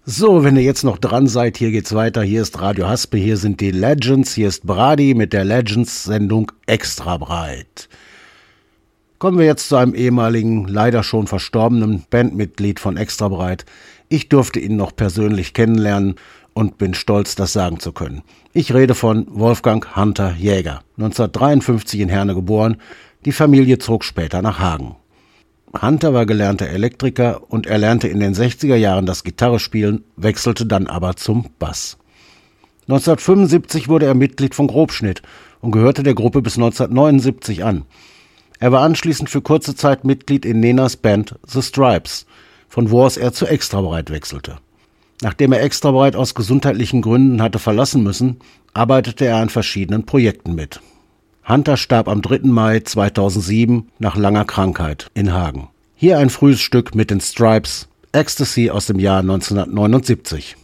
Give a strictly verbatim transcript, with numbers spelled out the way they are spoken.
So, wenn ihr jetzt noch dran seid, hier geht's weiter. Hier ist Radio Haspe, hier sind die Legends, hier ist Brady mit der Legends-Sendung Extra breit. Kommen wir jetzt zu einem ehemaligen, leider schon verstorbenen Bandmitglied von Extra breit. Ich durfte ihn noch persönlich kennenlernen und bin stolz, das sagen zu können. Ich rede von Wolfgang Hunter Jäger, neunzehnhundertdreiundfünfzig in Herne geboren. Die Familie zog später nach Hagen. Hunter war gelernter Elektriker und erlernte in den sechziger Jahren das Gitarrespielen, wechselte dann aber zum Bass. neunzehnhundertfünfundsiebzig wurde er Mitglied von Grobschnitt und gehörte der Gruppe bis neunzehnhundertneunundsiebzig an. Er war anschließend für kurze Zeit Mitglied in Nenas Band The Stripes, von wo aus er zu Extra breit wechselte. Nachdem er Extra breit aus gesundheitlichen Gründen hatte verlassen müssen, arbeitete er an verschiedenen Projekten mit. Hunter starb am dritten Mai zweitausendsieben nach langer Krankheit in Hagen. Hier ein frühes Stück mit den Stripes, Ecstasy aus dem Jahr neunzehnhundertneunundsiebzig.